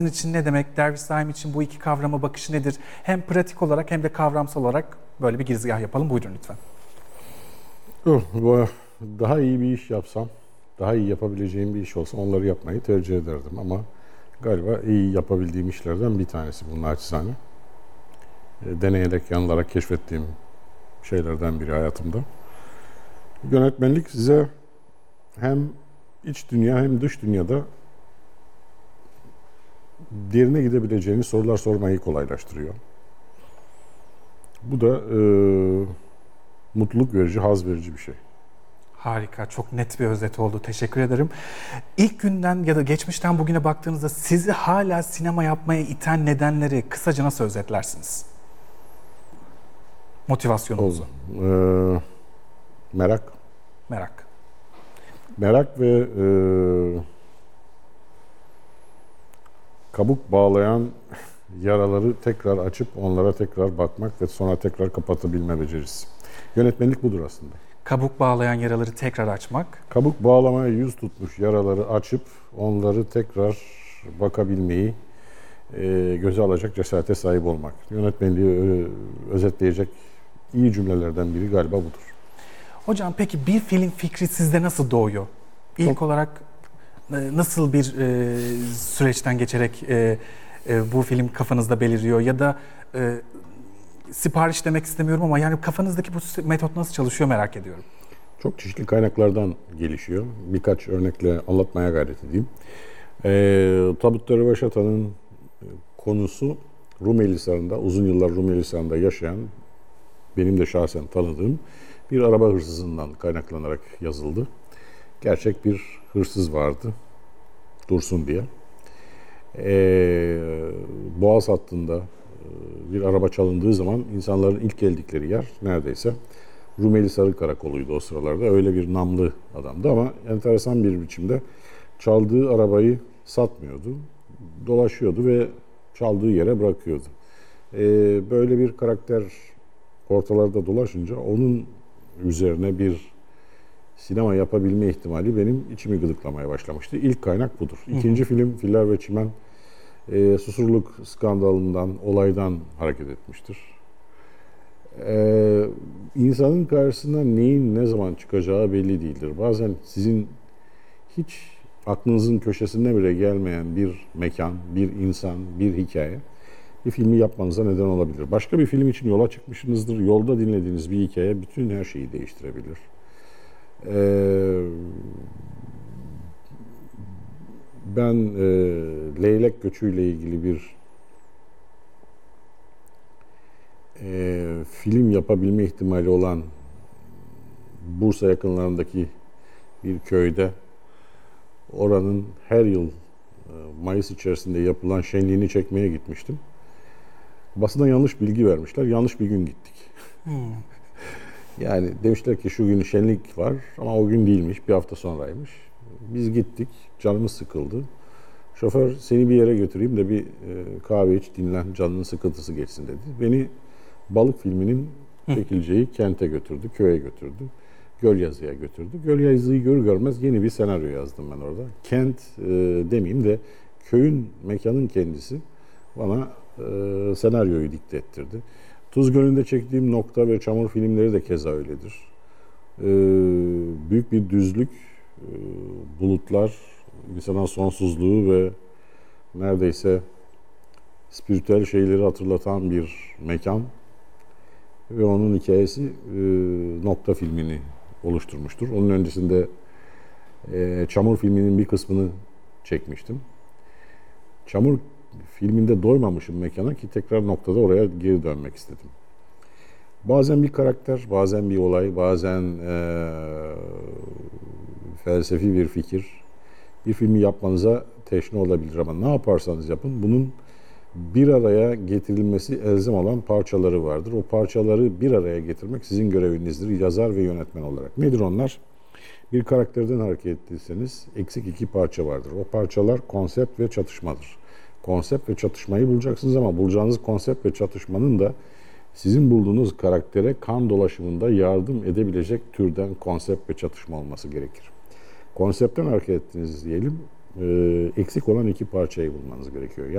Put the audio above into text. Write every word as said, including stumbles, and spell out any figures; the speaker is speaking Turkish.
Sizin için ne demek? Derviş Zaim için bu iki kavrama bakışı nedir? Hem pratik olarak hem de kavramsal olarak böyle bir girizgah yapalım. Buyurun lütfen. Bu daha iyi bir iş yapsam, daha iyi yapabileceğim bir iş olsa onları yapmayı tercih ederdim ama galiba iyi yapabildiğim işlerden bir tanesi bunun naçizane. Deneyerek, yanılarak keşfettiğim şeylerden biri hayatımda. Yönetmenlik size hem iç dünya hem dış dünyada derine gidebileceğiniz sorular sormayı kolaylaştırıyor. Bu da e, mutluluk verici, haz verici bir şey. Harika, çok net bir özet oldu. Teşekkür ederim. İlk günden ya da geçmişten bugüne baktığınızda sizi hala sinema yapmaya iten nedenleri kısaca nasıl özetlersiniz? Motivasyonunuzu. Ee, merak. Merak. Merak ve e, kabuk bağlayan yaraları tekrar açıp onlara tekrar bakmak ve sonra tekrar kapatabilme becerisi. Yönetmenlik budur aslında. Kabuk bağlayan yaraları tekrar açmak. Kabuk bağlamaya yüz tutmuş yaraları açıp onları tekrar bakabilmeyi e, göze alacak cesarete sahip olmak. Yönetmenliği e, özetleyecek iyi cümlelerden biri galiba budur. Hocam peki bir film fikri sizde nasıl doğuyor? İlk Çok... olarak nasıl bir e, süreçten geçerek e, e, bu film kafanızda beliriyor ya da e, sipariş demek istemiyorum ama yani kafanızdaki bu metot nasıl çalışıyor merak ediyorum. Çok çeşitli kaynaklardan gelişiyor. Birkaç örnekle anlatmaya gayret edeyim. E, Tabutları Başatan'ın konusu Rumeli Hisarı'nda, uzun yıllar Rumeli Hisarı'nda yaşayan, benim de şahsen tanıdığım bir araba hırsızından kaynaklanarak yazıldı. Gerçek bir hırsız vardı, Dursun diye. Ee, Boğaz hattında bir araba çalındığı zaman insanların ilk geldikleri yer neredeyse Rumeli Sarı Karakolu'ydu o sıralarda. Öyle bir namlı adamdı ama enteresan bir biçimde çaldığı arabayı satmıyordu. Dolaşıyordu ve çaldığı yere bırakıyordu. Ee, böyle bir karakter ortalarda dolaşınca onun üzerine bir sinema yapabilme ihtimali benim içimi gıdıklamaya başlamıştı. İlk kaynak budur. İkinci hı hı. film Filler ve Çimen e, Susurluk skandalından, olaydan hareket etmiştir. E, insanın karşısına neyin ne zaman çıkacağı belli değildir. Bazen sizin hiç aklınızın köşesine bile gelmeyen bir mekan, bir insan, bir hikaye bir filmi yapmanıza neden olabilir. Başka bir film için yola çıkmışsınızdır. Yolda dinlediğiniz bir hikaye bütün her şeyi değiştirebilir. Ee, ben e, Leylek Göçü'yle ilgili bir e, film yapabilme ihtimali olan Bursa yakınlarındaki bir köyde oranın her yıl e, Mayıs içerisinde yapılan şenliğini çekmeye gitmiştim. Basına yanlış bilgi vermişler. Yanlış bir gün gittik. Hmm. Yani demişler ki şu gün şenlik var ama o gün değilmiş. Bir hafta sonraymış. Biz gittik. Canımız sıkıldı. Şoför seni bir yere götüreyim de bir kahve iç, dinlen, canının sıkıntısı geçsin dedi. Beni balık filminin çekileceği kente götürdü, köye götürdü. Gölyazı'ya götürdü. Gölyazı'yı görür görmez yeni bir senaryo yazdım ben orada. Kent e, demeyeyim de köyün, mekanın kendisi bana e, senaryoyu dikte ettirdi. Tuz Gölü'nde çektiğim Nokta ve Çamur filmleri de keza öyledir. Ee, büyük bir düzlük, e, bulutlar, insana sonsuzluğu ve neredeyse spiritüel şeyleri hatırlatan bir mekan ve onun hikayesi e, Nokta filmini oluşturmuştur. Onun öncesinde e, Çamur filminin bir kısmını çekmiştim. Çamur filminde doymamışım mekana ki tekrar Noktada oraya geri dönmek istedim. Bazen bir karakter, bazen bir olay, bazen e, felsefi bir fikir bir filmi yapmanıza teşne olabilir ama ne yaparsanız yapın bunun bir araya getirilmesi elzem olan parçaları vardır. O parçaları bir araya getirmek sizin görevinizdir yazar ve yönetmen olarak. Nedir onlar? Bir karakterden hareket ettiyseniz eksik iki parça vardır. O parçalar konsept ve çatışmadır. Konsept ve çatışmayı bulacaksınız ama bulacağınız konsept ve çatışmanın da sizin bulduğunuz karaktere kan dolaşımında yardım edebilecek türden konsept ve çatışma olması gerekir. Konseptten hareket ettiniz diyelim, eksik olan iki parçayı bulmanız gerekiyor.